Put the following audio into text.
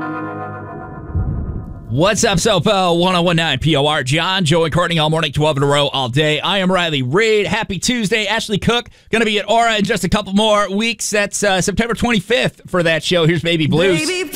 What's up, Sopo? 1019 POR. John, Joe, and Courtney all morning, 12 in a row all day. I am Riley Reid. Happy Tuesday. Ashley Cook going to be at Aura in just a couple more weeks. That's September 25th for that show. Here's Baby Blues. Baby